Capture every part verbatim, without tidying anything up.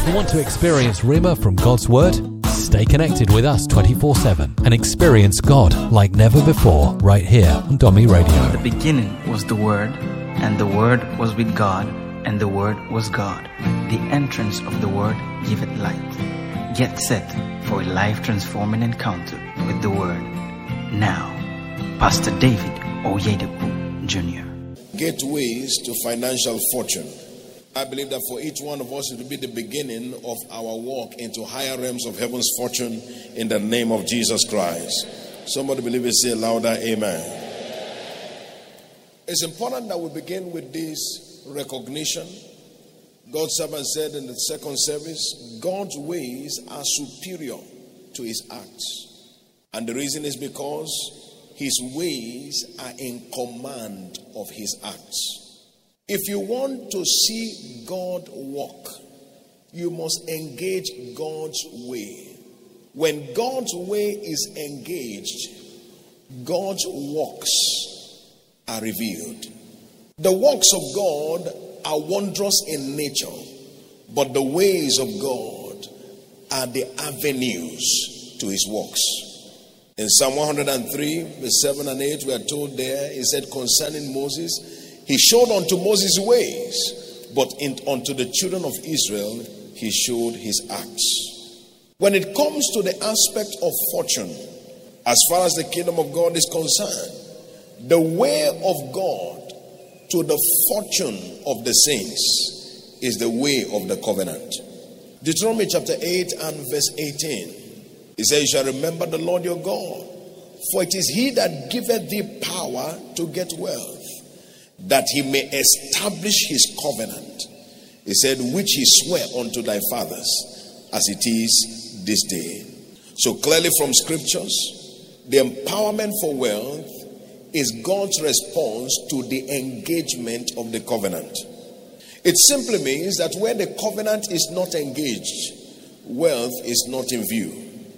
If you want to experience Rhema from God's Word, stay connected with us twenty-four seven and experience God like never before right here on Domi Radio. In the beginning was the Word, and the Word was with God, and the Word was God. The entrance of the Word giveth light. Get set for a life-transforming encounter with the Word. Now, Pastor David Oyedepo Junior Gateways to financial fortune. I believe that for each one of us, it will be the beginning of our walk into higher realms of heaven's fortune in the name of Jesus Christ. Somebody believe it, say louder, amen. It's important that we begin with this recognition. God's servant said in the second service, God's ways are superior to his acts. And the reason is because his ways are in command of his acts. If you want to see God walk, you must engage God's way. When God's way is engaged, God's works are revealed. The works of God are wondrous in nature, but the ways of God are the avenues to his works. In Psalm one hundred three, verse seven and eight, we are told there, it said concerning Moses, he showed unto Moses ways, but in, unto the children of Israel he showed his acts. When it comes to the aspect of fortune, as far as the kingdom of God is concerned, the way of God to the fortune of the saints is the way of the covenant. Deuteronomy chapter eight and verse eighteen. He says, you shall remember the Lord your God, for it is he that giveth thee power to get wealth, that he may establish his covenant. He said, which he sware unto thy fathers, as it is this day. So clearly from scriptures, the empowerment for wealth is God's response to the engagement of the covenant. It simply means that where the covenant is not engaged, wealth is not in view.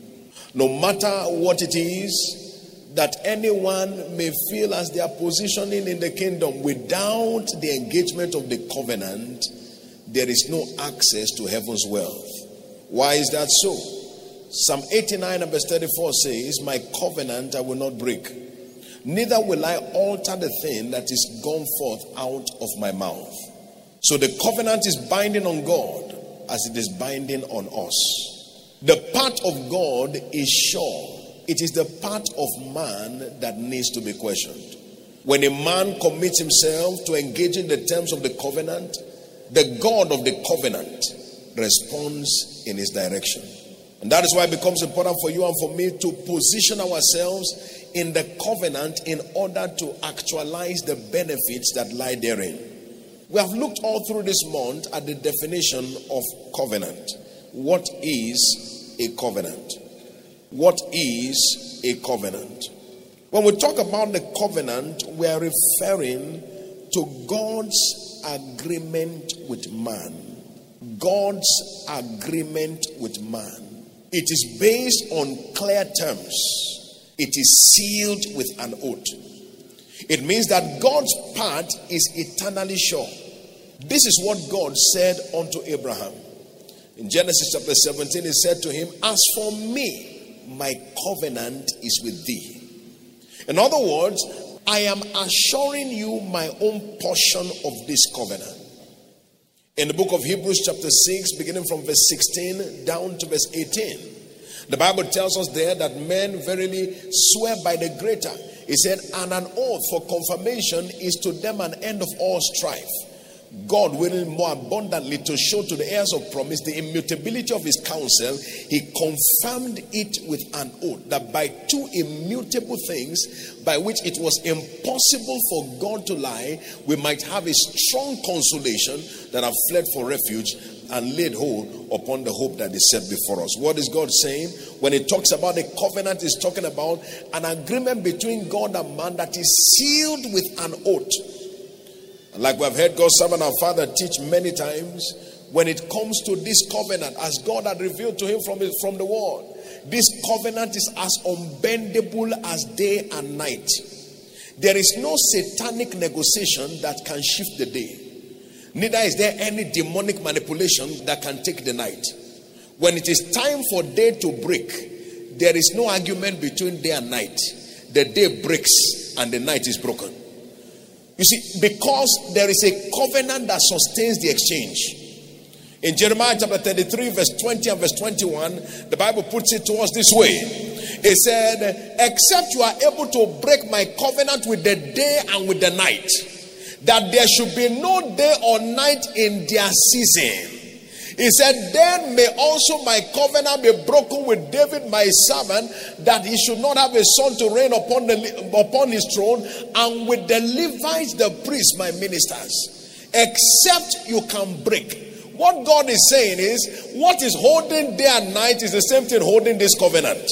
No matter what it is that anyone may feel as they are positioning in the kingdom, without the engagement of the covenant, there is no access to heaven's wealth. Why is that so? Psalm eighty-nine and verse thirty-four says, my covenant I will not break, neither will I alter the thing that is gone forth out of my mouth. So the covenant is binding on God as it is binding on us. The part of God is sure. It is the part of man that needs to be questioned. When a man commits himself to engaging the terms of the covenant, the God of the covenant responds in his direction. And that is why it becomes important for you and for me to position ourselves in the covenant in order to actualize the benefits that lie therein. We have looked all through this month at the definition of covenant. What is a covenant? What is a covenant? When we talk about the covenant, we are referring to God's agreement with man. God's agreement with man. It is based on clear terms. It is sealed with an oath. It means that God's part is eternally sure. This is what God said unto Abraham. In Genesis chapter seventeen, he said to him, as for me, my covenant is with thee. In other words, I am assuring you my own portion of this covenant. In the book of Hebrews chapter six, beginning from verse sixteen down to verse eighteen, the Bible tells us there that men verily swear by the greater. He said, and an oath for confirmation is to them an end of all strife. God willing more abundantly to show to the heirs of promise the immutability of his counsel, he confirmed it with an oath, that by two immutable things by which it was impossible for God to lie, we might have a strong consolation that have fled for refuge and laid hold upon the hope that is set before us. What is God saying? When he talks about the covenant, he's talking about an agreement between God and man that is sealed with an oath. Like we have heard God's servant our Father teach many times, when it comes to this covenant, as God had revealed to him from, his, from the word, this covenant is as unbendable as day and night. There is no satanic negotiation that can shift the day. Neither is there any demonic manipulation that can take the night. When it is time for day to break, there is no argument between day and night. The day breaks and the night is broken. You see, because there is a covenant that sustains the exchange. In Jeremiah chapter thirty-three, verse twenty and verse twenty-one, the Bible puts it to us this way. It said, except you are able to break my covenant with the day and with the night, that there should be no day or night in their season. He said, then may also my covenant be broken with David my servant, that he should not have a son to reign upon the upon his throne, and with the Levites, the priests, my ministers. Except you can break. What God is saying is, what is holding day and night is the same thing holding this covenant.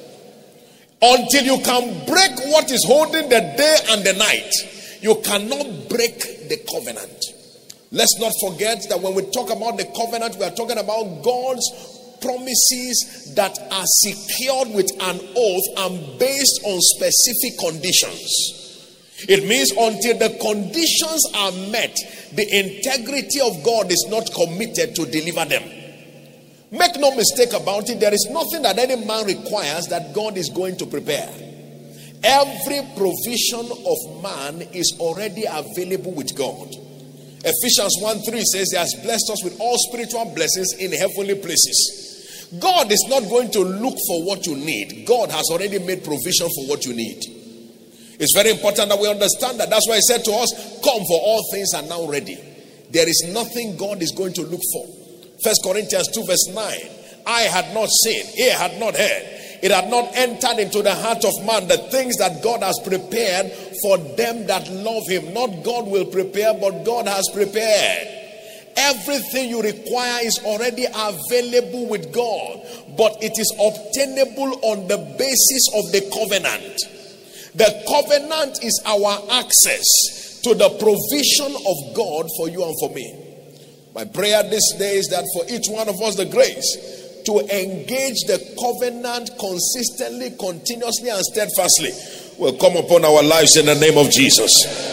Until you can break what is holding the day and the night, you cannot break the covenant. Let's not forget that when we talk about the covenant, we are talking about God's promises that are secured with an oath and based on specific conditions. It means until the conditions are met, the integrity of God is not committed to deliver them. Make no mistake about it, there is nothing that any man requires that God is going to prepare. Every provision of man is already available with God. Ephesians one three says he has blessed us with all spiritual blessings in heavenly places. God is not going to look for what you need. God has already made provision for what you need. It's very important that we understand that. That's why he said to us, come, for all things are now ready. There is nothing God is going to look for. First Corinthians two verse nine. I had not seen, ear had not heard, it had not entered into the heart of man the things that God has prepared for them that love him. Not God will prepare, but God has prepared. Everything you require is already available with God, but it is obtainable on the basis of the covenant. The covenant is our access to the provision of God for you and for me. My prayer this day is that for each one of us the grace to engage the covenant consistently, continuously, and steadfastly will come upon our lives in the name of Jesus.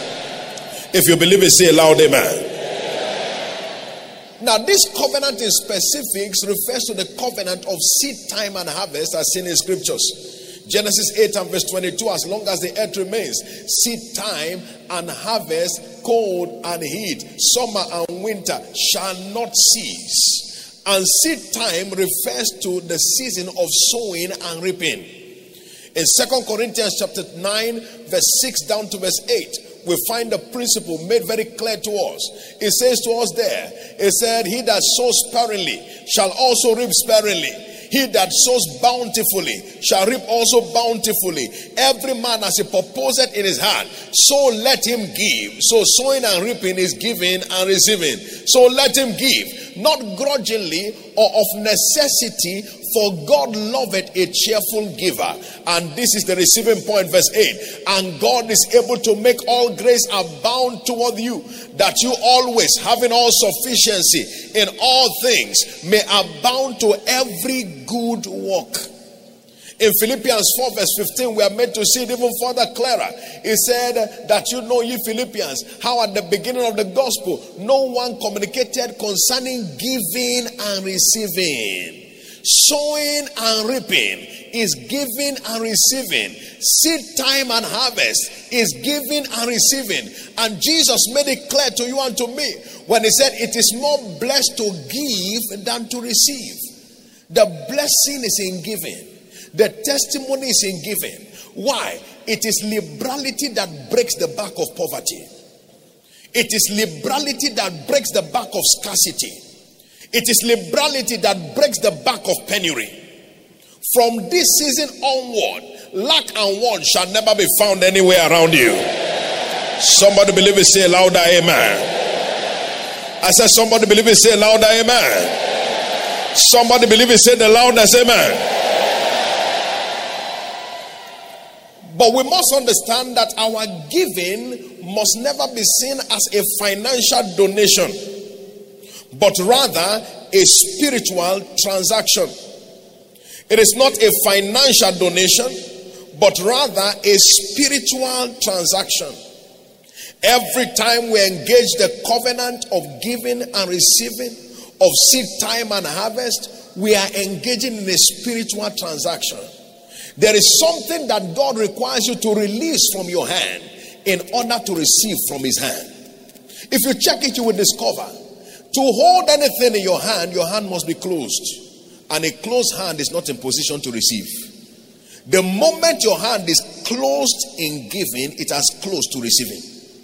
If you believe it, say aloud, amen. Now, this covenant in specifics refers to the covenant of seed time and harvest as seen in scriptures. Genesis eight and verse twenty-two, as long as the earth remains, seed time and harvest, cold and heat, summer and winter shall not cease. And seed time refers to the season of sowing and reaping. In Second Corinthians chapter nine, verse six down to verse eight, we find the principle made very clear to us. It says to us there, it said, he that sows sparingly shall also reap sparingly. He that sows bountifully shall reap also bountifully. Every man as he purposeth in his heart, so let him give. So sowing and reaping is giving and receiving. So let him give, not grudgingly or of necessity, for God loveth a cheerful giver. And this is the receiving point, verse eight. And God is able to make all grace abound toward you, that you always, having all sufficiency in all things, may abound to every good work. In Philippians four verse fifteen, we are made to see it even further clearer. He said that you know, ye Philippians, how at the beginning of the gospel, no one communicated concerning giving and receiving. Sowing and reaping is giving and receiving. Seed time and harvest is giving and receiving. And Jesus made it clear to you and to me when he said it is more blessed to give than to receive. The blessing is in giving. The testimony is in giving. Why? It is liberality that breaks the back of poverty. It is liberality that breaks the back of scarcity. It is liberality that breaks the back of penury. From this season onward, lack and want shall never be found anywhere around you. Somebody believe it, say louder, amen. I said somebody believe it, say louder, amen. Somebody believe it, say the loudest, amen. But we must understand that our giving must never be seen as a financial donation, but rather a spiritual transaction. It is not a financial donation, but rather a spiritual transaction. Every time we engage the covenant of giving and receiving, of seed time and harvest, we are engaging in a spiritual transaction. There is something that God requires you to release from your hand in order to receive from his hand. If you check it, you will discover to hold anything in your hand, your hand must be closed. And a closed hand is not in position to receive. The moment your hand is closed in giving, it has closed to receiving.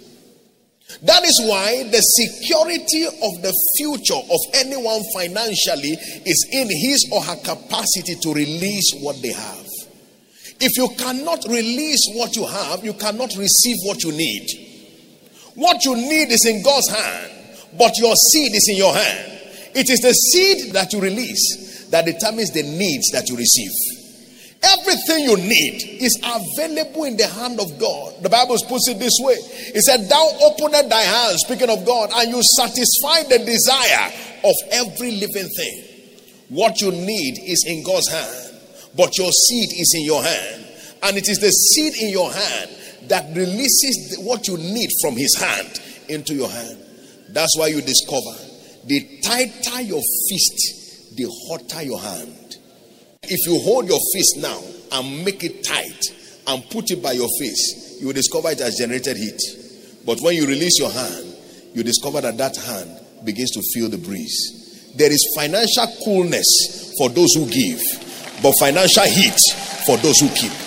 That is why the security of the future of anyone financially is in his or her capacity to release what they have. If you cannot release what you have, you cannot receive what you need. What you need is in God's hand, but your seed is in your hand. It is the seed that you release that determines the needs that you receive. Everything you need is available in the hand of God. The Bible puts it this way. It said, thou openest thy hand, speaking of God, and you satisfy the desire of every living thing. What you need is in God's hand, but your seed is in your hand. And it is the seed in your hand that releases what you need from his hand into your hand. That's why you discover the tighter your fist, the hotter your hand. If you hold your fist now and make it tight and put it by your face, you will discover it has generated heat. But when you release your hand, you discover that that hand begins to feel the breeze. There is financial coolness for those who give, but financial heat for those who keep.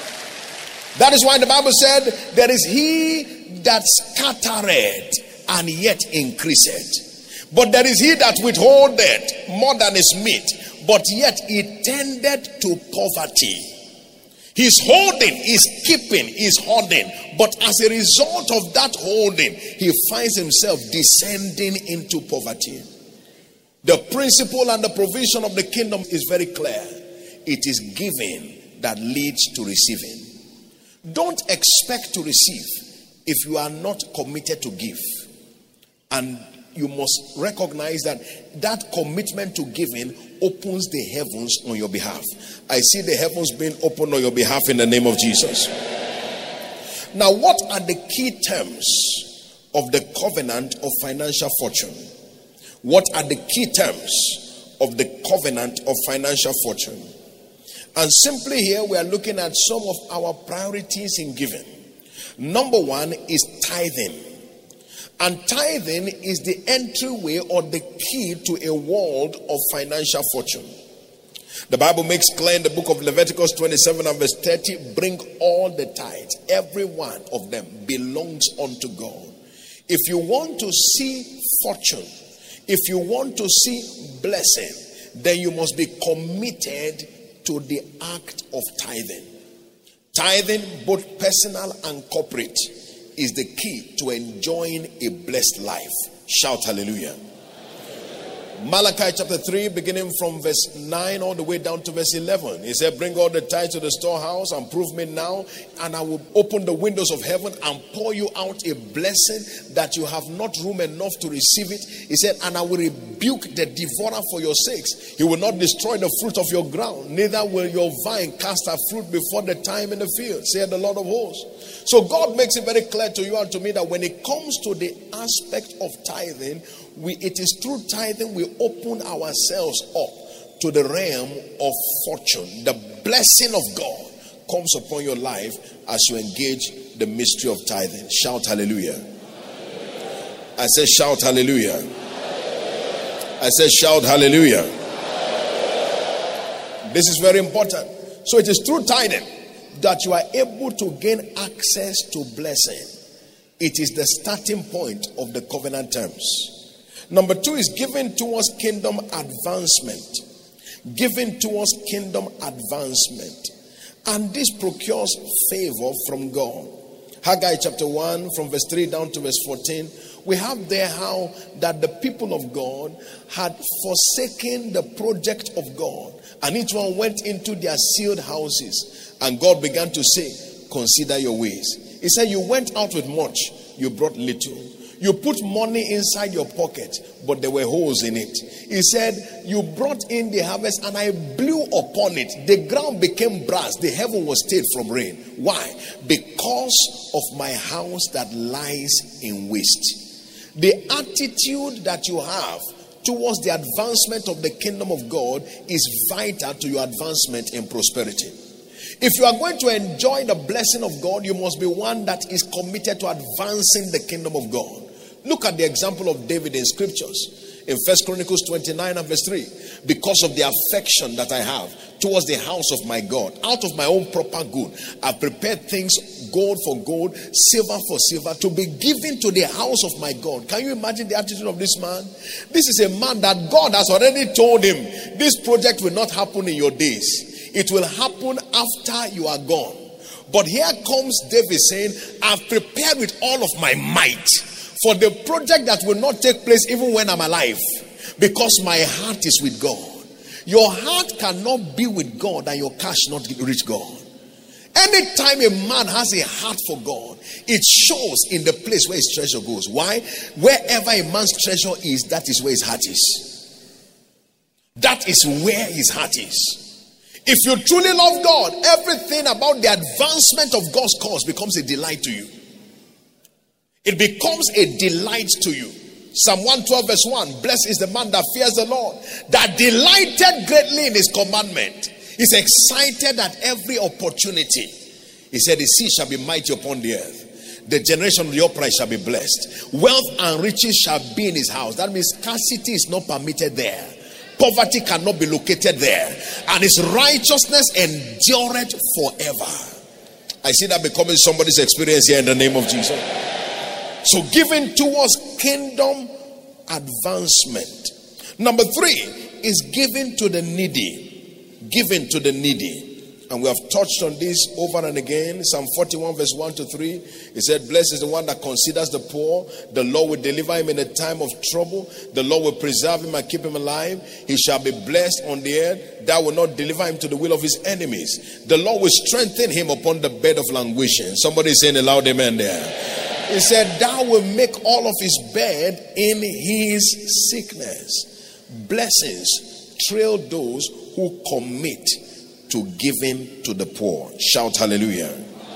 That is why the Bible said, there is he that scattereth and yet increaseth. But there is he that withholdeth more than is meet, but yet he tended to poverty. He's holding, he's keeping, he's holding. But as a result of that holding, he finds himself descending into poverty. The principle and the provision of the kingdom is very clear. It is giving that leads to receiving. Don't expect to receive if you are not committed to give. And you must recognize that that commitment to giving opens the heavens on your behalf. I see the heavens being opened on your behalf in the name of Jesus. Now, what are the key terms of the covenant of financial fortune? What are the key terms of the covenant of financial fortune? And simply here we are looking at some of our priorities in giving. Number one is tithing. And tithing is the entryway or the key to a world of financial fortune. The Bible makes clear in the book of Leviticus twenty-seven and verse thirty, bring all the tithes, every one of them belongs unto God. If you want to see fortune, if you want to see blessing, then you must be committed to the act of tithing. Tithing, both personal and corporate, is the key to enjoying a blessed life. Shout hallelujah. Malachi chapter three, beginning from verse nine all the way down to verse eleven. He said, bring all the tithes to the storehouse and prove me now, and I will open the windows of heaven and pour you out a blessing that you have not room enough to receive it. He said, and I will rebuke the devourer for your sakes. He will not destroy the fruit of your ground, neither will your vine cast her fruit before the time in the field, saith the Lord of hosts. So God makes it very clear to you and to me that when it comes to the aspect of tithing, we it is through tithing we open ourselves up to the realm of fortune. The blessing of God comes upon your life as you engage the mystery of tithing. Shout hallelujah. I said shout hallelujah. I said shout hallelujah. This is very important. So it is through tithing that you are able to gain access to blessing. It is the starting point of the covenant terms. Number two is giving towards kingdom advancement. Giving towards kingdom advancement. And this procures favor from God. Haggai chapter one from verse three down to verse fourteen. We have there how that the people of God had forsaken the project of God. And each one went into their sealed houses. And God began to say, consider your ways. He said, you went out with much, you brought little. You put money inside your pocket, but there were holes in it. He said, you brought in the harvest and I blew upon it. The ground became brass. The heaven was stayed from rain. Why? Because of my house that lies in waste. The attitude that you have towards the advancement of the kingdom of God is vital to your advancement in prosperity. If you are going to enjoy the blessing of God, you must be one that is committed to advancing the kingdom of God. Look at the example of David in scriptures. In First Chronicles twenty-nine and verse three. Because of the affection that I have towards the house of my God, out of my own proper good, I prepared things, gold for gold, silver for silver, to be given to the house of my God. Can you imagine the attitude of this man? This is a man that God has already told him, this project will not happen in your days. It will happen after you are gone. But here comes David saying, I've prepared with all of my might for the project that will not take place even when I'm alive, because my heart is with God. Your heart cannot be with God and your cash not reach God. Anytime a man has a heart for God, it shows in the place where his treasure goes. Why? Wherever a man's treasure is, that is where his heart is. That is where his heart is. If you truly love God, everything about the advancement of God's cause becomes a delight to you. It becomes a delight to you. Psalm one twelve verse one. Blessed is the man that fears the Lord, that delighted greatly in his commandment. He's excited at every opportunity. He said, the sea shall be mighty upon the earth. The generation of the upright shall be blessed. Wealth and riches shall be in his house. That means scarcity is not permitted there. Poverty cannot be located there. And his righteousness endureth forever. I see that becoming somebody's experience here in the name of Jesus. So giving towards kingdom advancement. Number three is giving to the needy. Giving to the needy. And we have touched on this over and again. Psalm forty-one verse one to three. It said, blessed is the one that considers the poor. The Lord will deliver him in a time of trouble. The Lord will preserve him and keep him alive. He shall be blessed on the earth. Thou will not deliver him to the will of his enemies. The Lord will strengthen him upon the bed of languishing. Somebody is saying a loud amen there. He said, thou will make all of his bed in his sickness. Blessings trail those who commit to giving to the poor. Shout hallelujah.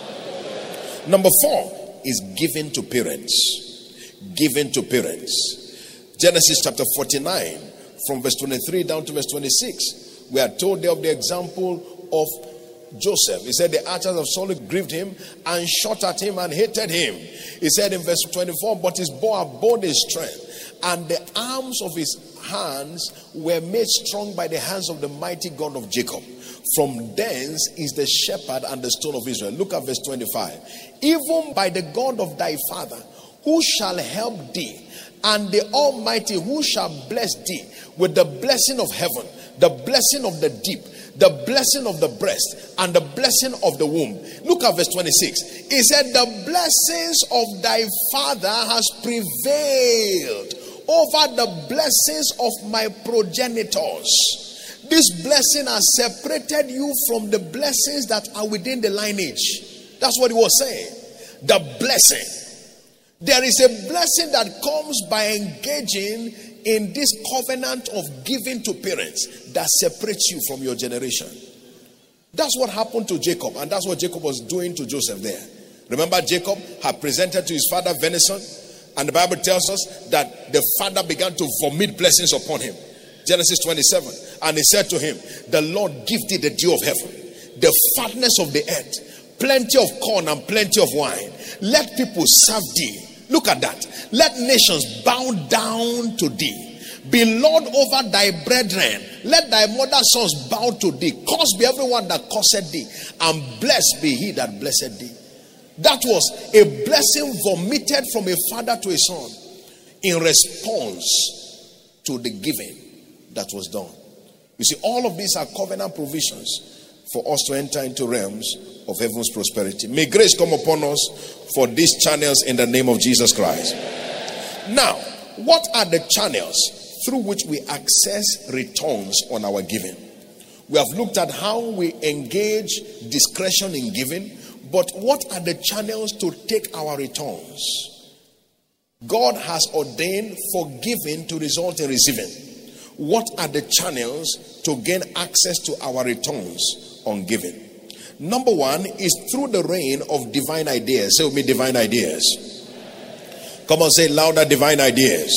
Number four is giving to parents. Giving to parents. Genesis chapter forty-nine from verse twenty-three down to verse twenty-six. We are told there of the example of Joseph. He said the archers of Saul grieved him and shot at him and hated him. He said in verse twenty-four, but his bow abode his strength, and the arms of his hands were made strong by the hands of the mighty God of Jacob. From thence is the shepherd and the stone of Israel. Look at verse twenty-five. Even by the God of thy father, who shall help thee, and the Almighty, who shall bless thee with the blessing of heaven, the blessing of the deep, the blessing of the breast, and the blessing of the womb. Look at verse twenty-six. He said, the blessings of thy father has prevailed over the blessings of my progenitors. This blessing has separated you from the blessings that are within the lineage. That's what he was saying. The blessing. There is a blessing that comes by engaging in this covenant of giving to parents that separates you from your generation. That's what happened to Jacob, and that's what Jacob was doing to Joseph there. Remember, Jacob had presented to his father venison, and the Bible tells us that the father began to vomit blessings upon him. Genesis twenty-seven. And he said to him, the Lord give thee the dew of heaven, the fatness of the earth, plenty of corn and plenty of wine. Let people serve thee. Look at that. Let nations bow down to thee. Be Lord over thy brethren. Let thy mother's sons bow to thee. Cursed be everyone that cursed thee, and blessed be he that blessed thee. That was a blessing vomited from a father to a son in response to the giving that was done. You see, all of these are covenant provisions for us to enter into realms of heaven's prosperity. May grace come upon us for these channels in the name of Jesus Christ. Now, what are the channels through which we access returns on our giving? We have looked at how we engage discretion in giving, but what are the channels to take our returns? God has ordained for giving to result in receiving. What are the channels to gain access to our returns on giving? Number one is through the reign of divine ideas. Say with me, divine ideas. Come on, say louder, divine ideas.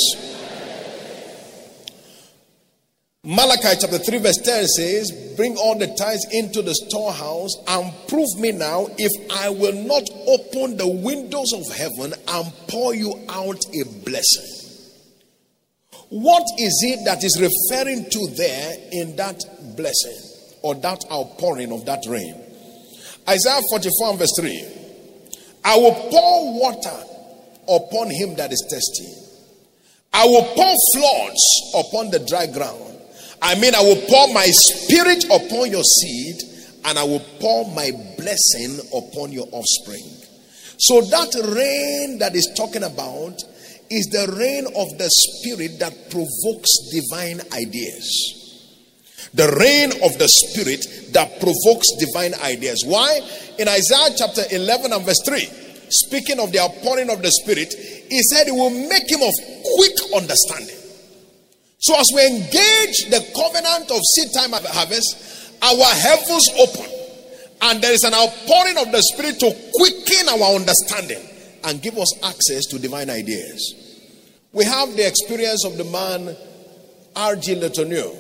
Malachi chapter three verse ten says, bring all the tithes into the storehouse and prove me now if I will not open the windows of heaven and pour you out a blessing. What is it that is referring to there in that blessing or that outpouring of that rain? Isaiah forty-four and verse three. I will pour water upon him that is thirsty. I will pour floods upon the dry ground. I mean, I will pour my spirit upon your seed, and I will pour my blessing upon your offspring. So that rain that is talking about is the rain of the spirit that provokes divine ideas. The rain of the spirit that provokes divine ideas. Why? In Isaiah chapter eleven and verse three, speaking of the outpouring of the spirit, he said it will make him of quick understanding. So as we engage the covenant of seed time harvest, our heavens open, and there is an outpouring of the spirit to quicken our understanding and give us access to divine ideas. We have the experience of the man R G Letourneau.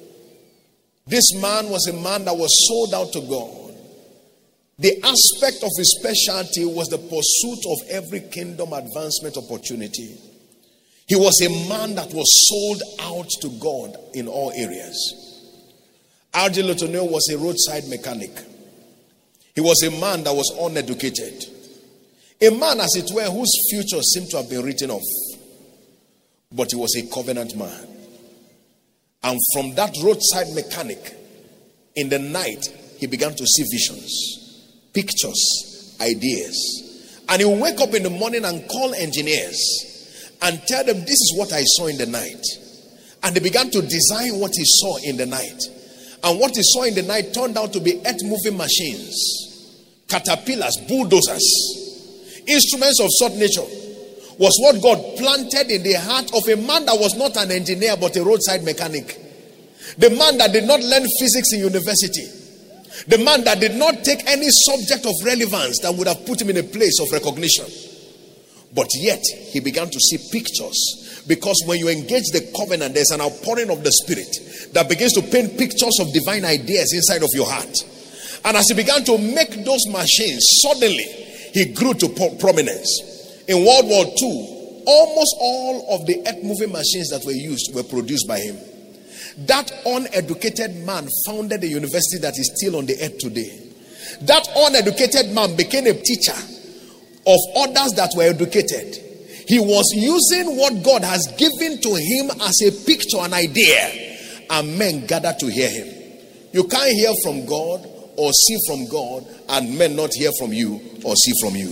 This man was a man that was sold out to God. The aspect of his specialty was the pursuit of every kingdom advancement opportunity. He was a man that was sold out to God in all areas. R G Letourneau was a roadside mechanic. He was a man that was uneducated. A man, as it were, whose future seemed to have been written off. But he was a covenant man. And from that roadside mechanic, in the night, he began to see visions, pictures, ideas. And he would wake up in the morning and call engineers and tell them, this is what I saw in the night. And they began to design what he saw in the night. And what he saw in the night turned out to be earth-moving machines, caterpillars, bulldozers, instruments of such nature. Was what God planted in the heart of a man that was not an engineer but a roadside mechanic. The man that did not learn physics in university. The man that did not take any subject of relevance that would have put him in a place of recognition. But yet, he began to see pictures. Because when you engage the covenant, there's an outpouring of the spirit that begins to paint pictures of divine ideas inside of your heart. And as he began to make those machines, suddenly, he grew to prominence. In World War Two, almost all of the earth-moving machines that were used were produced by him. That uneducated man founded a university that is still on the earth today. That uneducated man became a teacher of others that were educated. He was using what God has given to him as a picture, an idea, and men gathered to hear him. You can't hear from God or see from God and men not hear from you or see from you.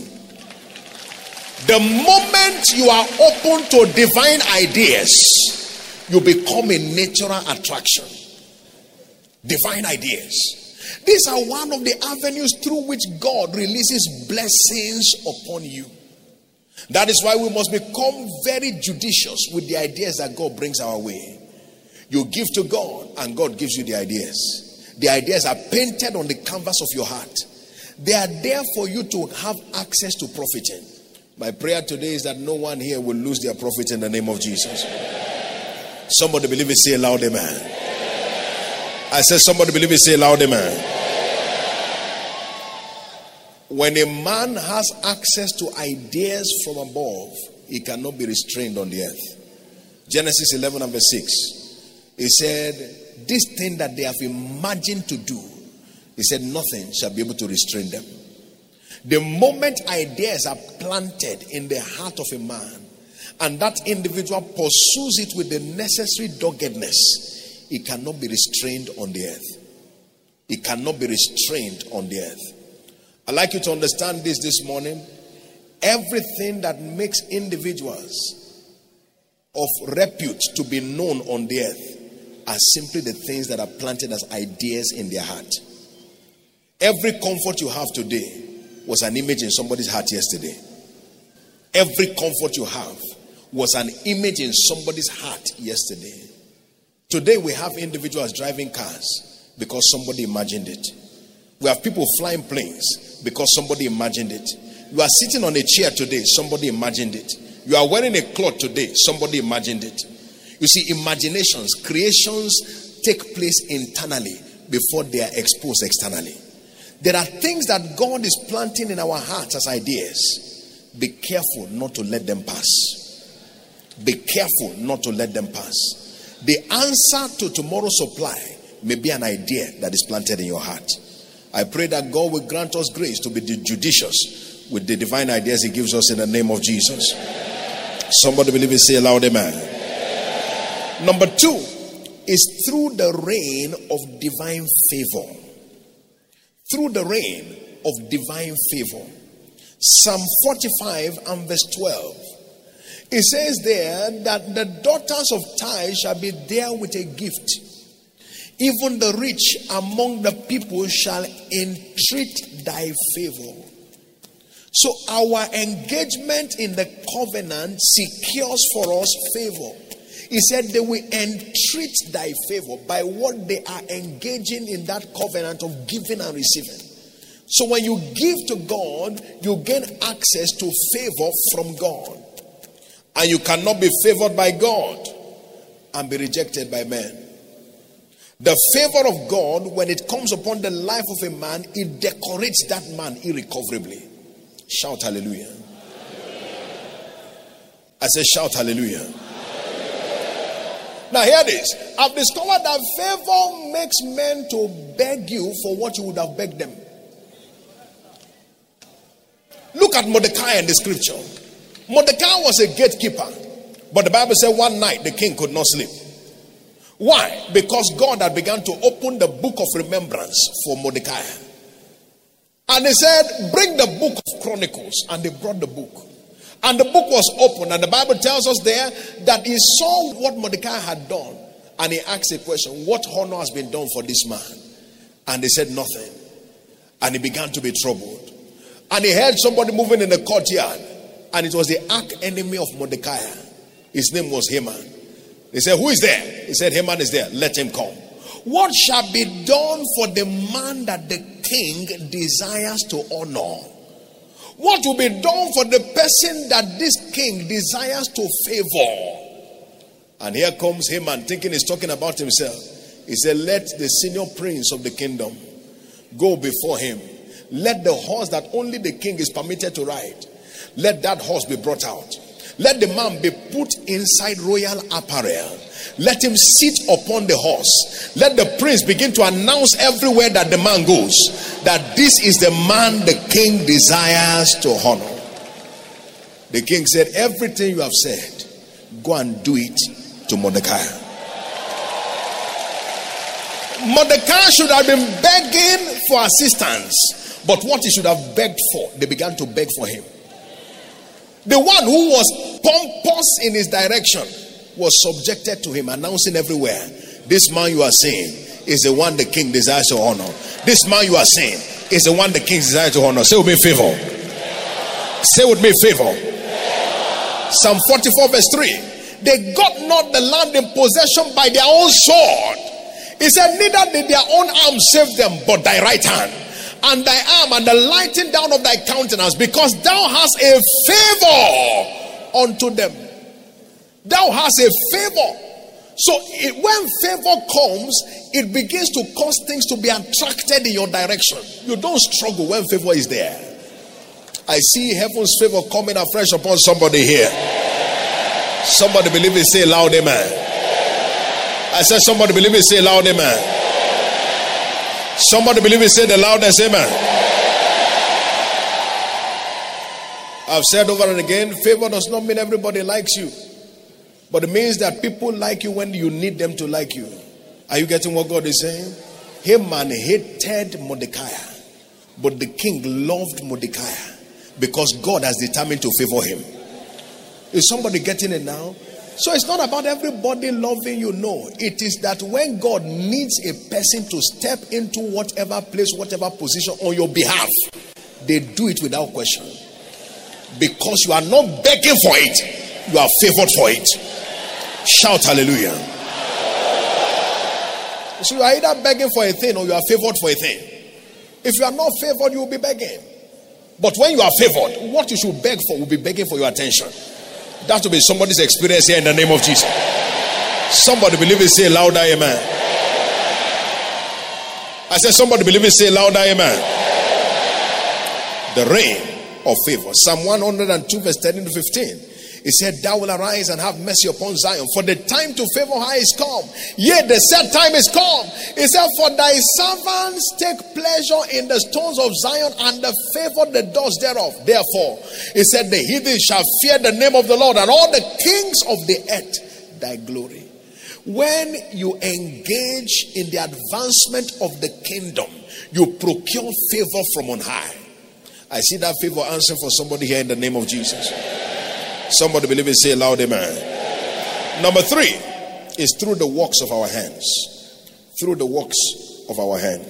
The moment you are open to divine ideas, you become a natural attraction. Divine ideas. These are one of the avenues through which God releases blessings upon you. That is why we must become very judicious with the ideas that God brings our way. You give to God and God gives you the ideas. The ideas are painted on the canvas of your heart. They are there for you to have access to profiting. My prayer today is that no one here will lose their profit in the name of Jesus. Somebody believe it, say loud amen. I said somebody believe it, say loud amen. When a man has access to ideas from above, he cannot be restrained on the earth. Genesis eleven and verse six. He said, this thing that they have imagined to do, he said, nothing shall be able to restrain them. The moment ideas are planted in the heart of a man, and that individual pursues it with the necessary doggedness, he cannot be restrained on the earth. He cannot be restrained on the earth. I'd like you to understand this this morning. Everything that makes individuals of repute to be known on the earth are simply the things that are planted as ideas in their heart. Every comfort you have today was an image in somebody's heart yesterday. Every comfort you have was an image in somebody's heart yesterday. Today we have individuals driving cars because somebody imagined it. We have people flying planes because somebody imagined it. You are sitting on a chair today, somebody imagined it. You are wearing a cloth today, somebody imagined it. You see, imaginations, creations take place internally before they are exposed externally. There are things that God is planting in our hearts as ideas. Be careful not to let them pass. Be careful not to let them pass. The answer to tomorrow's supply may be an idea that is planted in your heart. I pray that God will grant us grace to be judicious with the divine ideas He gives us in the name of Jesus. Somebody believe it, say aloud, amen. Number two is through the reign of divine favor. Through the reign of divine favor. Psalm forty-five and verse twelve. It says there that the daughters of Tyre shall be there with a gift. Even the rich among the people shall entreat thy favor. So our engagement in the covenant secures for us favor. He said they will entreat thy favor by what they are engaging in that covenant of giving and receiving. So when you give to God, you gain access to favor from God. And you cannot be favored by God and be rejected by men. The favor of God, when it comes upon the life of a man, it decorates that man irrecoverably. Shout hallelujah. I say shout hallelujah. Now hear this. I've discovered that favor makes men to beg you for what you would have begged them. Look at Mordecai in the scripture. Mordecai was a gatekeeper, but the Bible said one night the king could not sleep. Why? Because God had begun to open the book of remembrance for Mordecai. And they said, bring the book of Chronicles. And they brought the book. And the book was opened. And the Bible tells us there that he saw what Mordecai had done. And he asked a question, what honor has been done for this man? And they said nothing. And he began to be troubled. And he heard somebody moving in the courtyard. And it was the arch enemy of Mordecai. His name was Haman. They said, who is there? He said, Haman is there. Let him come. What shall be done for the man that the king desires to honor? What will be done for the person that this king desires to favor? And here comes Haman, thinking he's talking about himself. He said, let the senior prince of the kingdom go before him. Let the horse that only the king is permitted to ride, let that horse be brought out. Let the man be put inside royal apparel. Let him sit upon the horse. Let the prince begin to announce everywhere that the man goes that this is the man the king desires to honor. The king said, everything you have said, go and do it to Mordecai. Mordecai should have been begging for assistance, but what he should have begged for, they began to beg for him. The one who was pompous in his direction was subjected to him, announcing everywhere, this man you are seeing is the one the king desires to honor. This man you are seeing is the one the king desires to honor. Say with me, favor. Say with me, favor. Psalm forty-four verse three. They got not the land in possession by their own sword. He said, neither did their own arm save them, but thy right hand, and thy arm, and the lighting down of thy countenance, because thou hast a favor unto them. Thou hast a favor. So it, when favor comes, it begins to cause things to be attracted in your direction. You don't struggle when favor is there. I see heaven's favor coming afresh upon somebody here. Somebody believe it, say loud amen. I said somebody believe it, say loud amen. Somebody believe it, say the loudest amen. I've said over and again, favor does not mean everybody likes you, but it means that people like you when you need them to like you. Are you getting what God is saying? Haman hated Mordecai, but the king loved Mordecai because God has determined to favor him. Is somebody getting it now? So it's not about everybody loving you. No, it is that when God needs a person to step into whatever place, whatever position on your behalf, they do it without question. Because you are not begging for it, You are favored for it. Shout hallelujah. So you are either begging for a thing or you are favored for a thing. If you are not favored, you will be begging. But when you are favored, what you should beg for will be begging for your attention. That will be somebody's experience here in the name of Jesus. Somebody believe it, say louder, amen. I said somebody believe it, say louder, amen. The reign of favor. Psalm one hundred two verse thirteen to fifteen. He said, thou will arise and have mercy upon Zion, for the time to favor her is come. Yea, the set time is come. He said, for thy servants take pleasure in the stones of Zion, and the favor the doors thereof. Therefore, he said, the heathen shall fear the name of the Lord, and all the kings of the earth thy glory. When you engage in the advancement of the kingdom, you procure favor from on high. I see that favor answer for somebody here in the name of Jesus. Somebody believe it, say loud, amen. Number three is through the works of our hands. Through the works of our hands.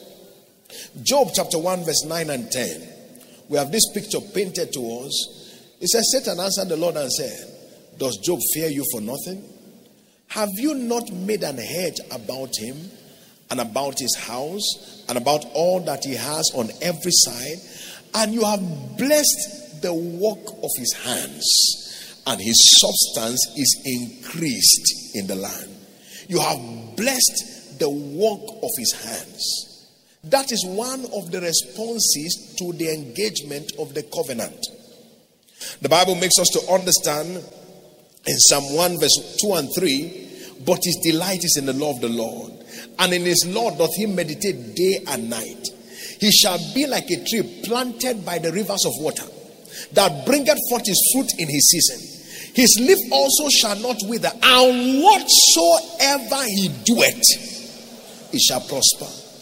Job chapter one verse nine and ten. We have this picture painted to us. It says, Satan answered the Lord and said, does Job fear you for nothing? Have you not made an hedge about him and about his house and about all that he has on every side? And you have blessed the work of his hands, and his substance is increased in the land. You have blessed the work of his hands. That is one of the responses to the engagement of the covenant. The Bible makes us to understand in Psalm one verse two and three, but his delight is in the law of the Lord, and in his law doth he meditate day and night. He shall be like a tree planted by the rivers of water, that bringeth forth his fruit in his season. His leaf also shall not wither, and whatsoever he doeth, it shall prosper.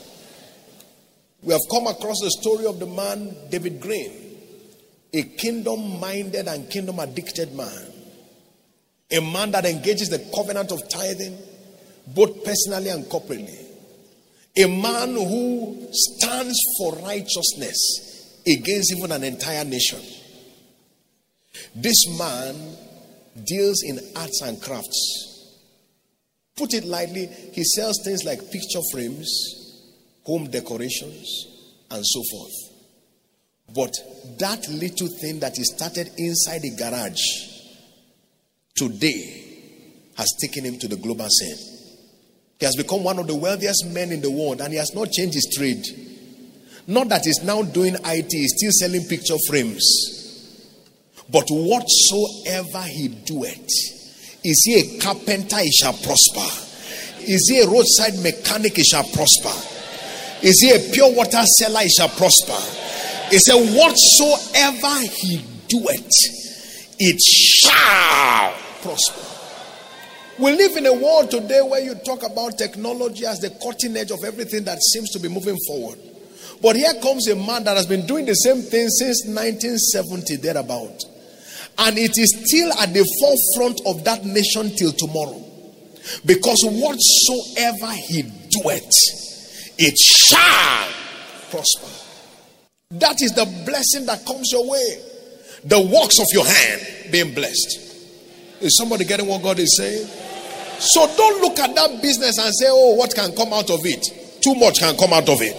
We have come across the story of the man David Green, a kingdom-minded and kingdom-addicted man. A man that engages the covenant of tithing, both personally and corporately. A man who stands for righteousness against even an entire nation. This man deals in arts and crafts. Put it lightly, he sells things like picture frames, home decorations, and so forth. But that little thing that he started inside the garage today has taken him to the global scene. He has become one of the wealthiest men in the world, and he has not changed his trade. Not that he's now doing I T, he's still selling picture frames. But whatsoever he doeth, is he a carpenter, he shall prosper. Is he a roadside mechanic, he shall prosper. Is he a pure water seller, he shall prosper. He said, whatsoever he doeth, it shall prosper. We live in a world today where you talk about technology as the cutting edge of everything that seems to be moving forward. But here comes a man that has been doing the same thing since nineteen seventy, thereabout. And it is still at the forefront of that nation till tomorrow. Because whatsoever he doeth, it shall prosper. That is the blessing that comes your way. The works of your hand being blessed. Is somebody getting what God is saying? So don't look at that business and say, oh, what can come out of it? Too much can come out of it.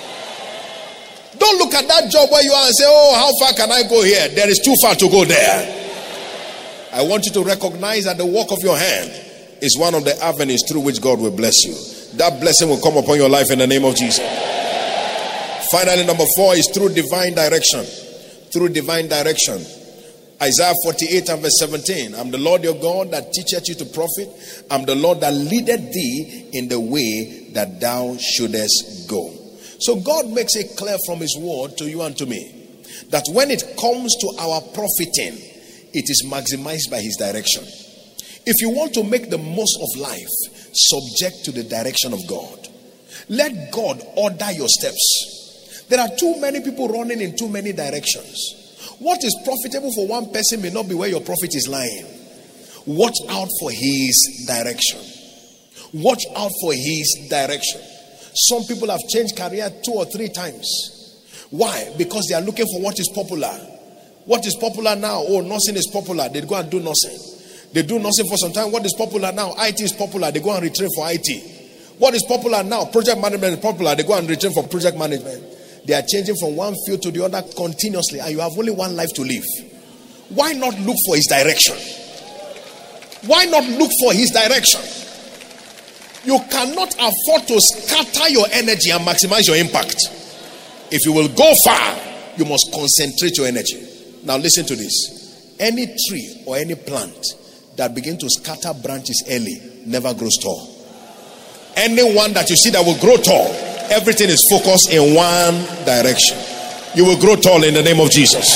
Don't look at that job where you are and say, oh, how far can I go here? There is too far to go there. I want you to recognize that the work of your hand is one of the avenues through which God will bless you. That blessing will come upon your life in the name of Jesus. Finally, number four is through divine direction. Through divine direction. Isaiah forty-eight and verse seventeen. I'm the Lord your God that teacheth you to profit. I'm the Lord that leadeth thee in the way that thou shouldest go. So God makes it clear from his word to you and to me that when it comes to our profiting, it is maximized by his direction. If you want to make the most of life, subject to the direction of God. Let God order your steps. There are too many people running in too many directions. What is profitable for one person may not be where your profit is lying. Watch out for his direction. Watch out for his direction. Some people have changed career two or three times. Why? Because they are looking for what is popular. What is popular now? Oh, nursing is popular. They go and do nursing. They do nursing for some time. What is popular now? I T is popular. They go and retrain for I T. What is popular now? Project management is popular. They go and retrain for project management. They are changing from one field to the other continuously, and you have only one life to live. Why not look for his direction? Why not look for his direction? You cannot afford to scatter your energy and maximize your impact. If you will go far, you must concentrate your energy. Now listen to this. Any tree or any plant that begins to scatter branches early never grows tall. Anyone that you see that will grow tall, everything is focused in one direction. You will grow tall in the name of Jesus.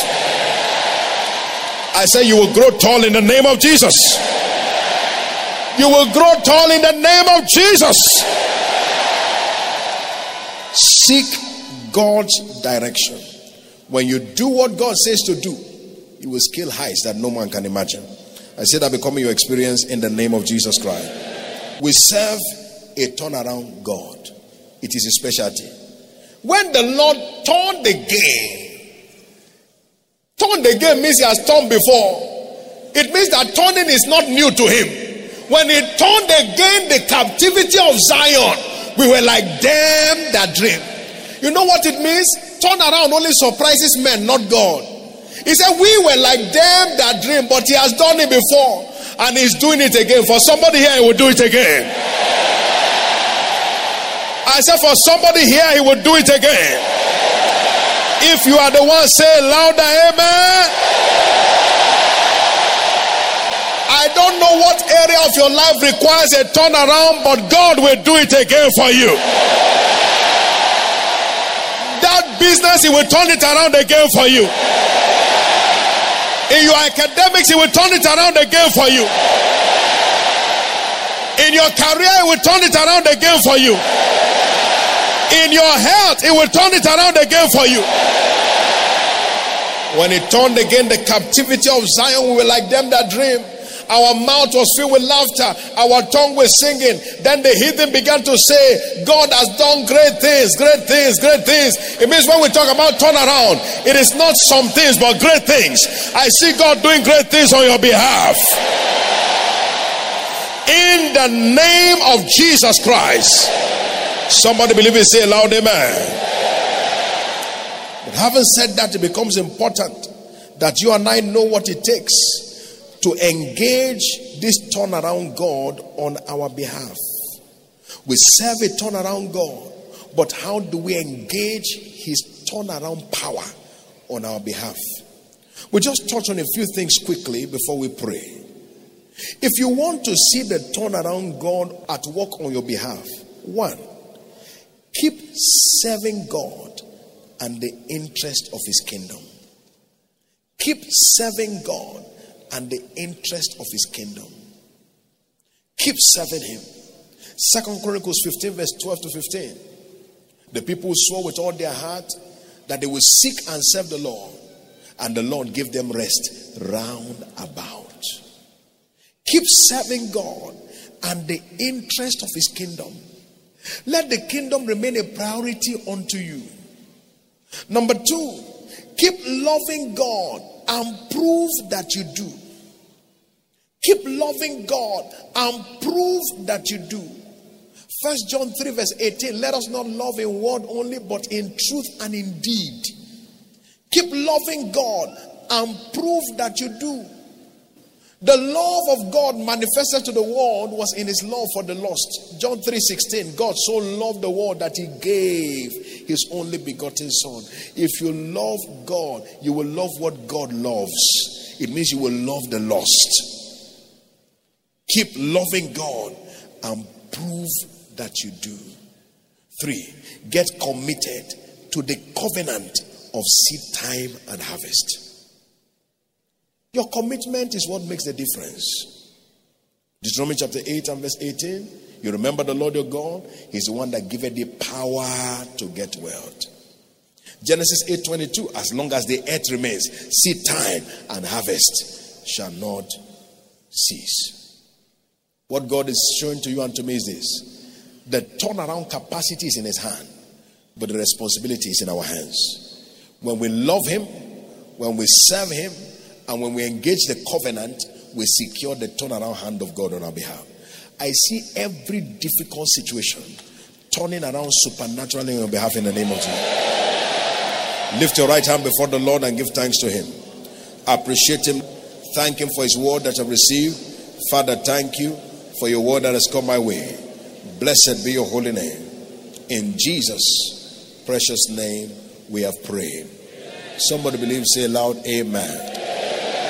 I say you will grow tall in the name of Jesus. You will grow tall in the name of Jesus. Seek God's direction. When you do what God says to do, you will scale heights that no man can imagine. I say that becoming your experience in the name of Jesus Christ. We serve a turnaround God. It is a specialty. When the Lord turned the game, turned the game means he has turned before. It means that turning is not new to him. When he turned again the captivity of Zion, we were like them that dream. You know what it means? Turn around only surprises men, not God. He said we were like them that dream, but he has done it before and he's doing it again. For somebody here, he will do it again. I said for somebody here, he will do it again. If you are the one, say louder, amen. I don't know what area of your life requires a turnaround, but God will do it again for you. That business, he will turn it around again for you. In your academics, he will turn it around again for you. In your career, he will turn it around again for you. In your health, he will turn it around again for you. When he turned again the captivity of Zion, we were like them that dream. Our mouth was filled with laughter. Our tongue was singing. Then the heathen began to say, God has done great things, great things, great things. It means when we talk about turnaround, it is not some things, but great things. I see God doing great things on your behalf. In the name of Jesus Christ. Somebody believe it, say loud, amen. But having said that, it becomes important that you and I know what it takes to engage this turnaround God on our behalf. We serve a turnaround God, but how do we engage his turnaround power on our behalf? We just touch on a few things quickly before we pray. If you want to see the turnaround God at work on your behalf, one, keep serving God and the interest of his kingdom. Keep serving God and the interest of his kingdom. Keep serving him. Second Chronicles fifteen verse twelve to fifteen. The people swore with all their heart that they will seek and serve the Lord, and the Lord gave them rest round about. Keep serving God and the interest of his kingdom. Let the kingdom remain a priority unto you. Number two, keep loving God and prove that you do. Keep loving God and prove that you do. First John three verse eighteen. Let us not love in word only, but in truth and in deed. Keep loving God and prove that you do. The love of God manifested to the world was in his love for the lost. John three sixteen. God so loved the world that he gave his only begotten son. If you love God, you will love what God loves. It means you will love the lost. Keep loving God and prove that you do. Three, get committed to the covenant of seed time and harvest. Your commitment is what makes the difference. Deuteronomy chapter eight and verse eighteen. You remember the Lord your God. He's the one that giveth the power to get wealth. Genesis eight twenty-two. As long as the earth remains, seed time and harvest shall not cease. What God is showing to you and to me is this: the turnaround capacity is in his hand, but the responsibility is in our hands. When we love him, When we serve him and when we engage the covenant, we secure the turnaround hand of God on our behalf. I see every difficult situation turning around supernaturally on your behalf in the name of Jesus. Lift your right hand before the Lord and give thanks to him. Appreciate him. Thank him for his word that I've received. Father, thank you for your word that has come my way. Blessed be your holy name. In Jesus' precious name we have prayed. Somebody believe, say loud, amen.